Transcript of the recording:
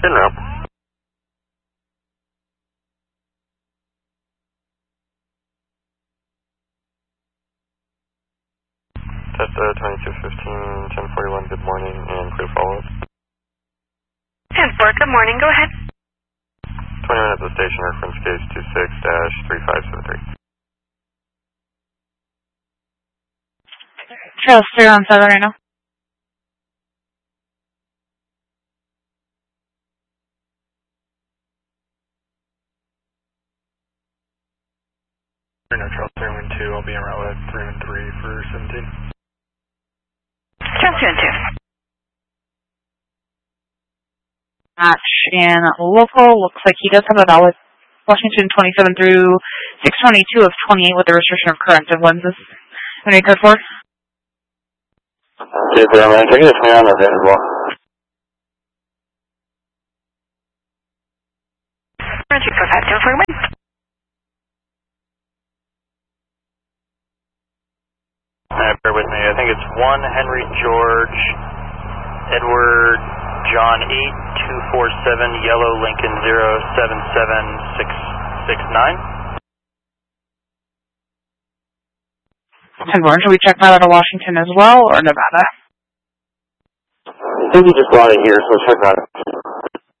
In route. Test 2215, 1041, good morning, and clear follow-up. 10-4, good morning, go ahead. 21 at the station, reference case 26-3573. Trail's 3 on 7 right now. No, Trail 312, I'll be en route at 313 for 17. Trail 2 and 2. Match in local. Looks like he does have a valid Washington 27 through 622 of 28 with the restriction of corrective lenses. Any code 4? Okay, but I'm taking this man on the as well. Roger, go ahead, 1041. Bear with me. I think it's 1 Henry George, Edward John 8247, Yellow Lincoln 077669. 10-4. Should we check that out of Washington as well, or Nevada? I think he just brought it here, so check that out.